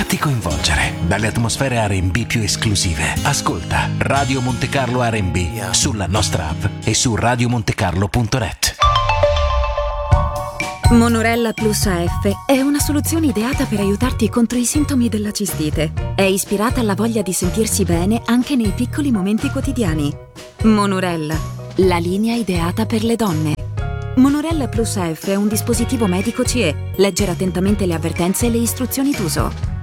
Lasciati coinvolgere dalle atmosfere R&B più esclusive. Ascolta Radio Monte Carlo R&B sulla nostra app e su radiomontecarlo.net. Monorella Plus AF è una soluzione ideata per aiutarti contro i sintomi della cistite. È ispirata alla voglia di sentirsi bene anche nei piccoli momenti quotidiani. Monorella, la linea ideata per le donne. Monorella Plus AF è un dispositivo medico CE. Leggere attentamente le avvertenze e le istruzioni d'uso.